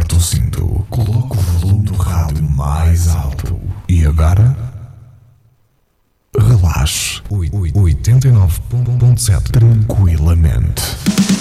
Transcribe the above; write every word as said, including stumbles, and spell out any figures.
Aperta o cinto, coloca o volume do rádio mais alto e agora relaxe. oitenta e nove ponto sete tranquilamente.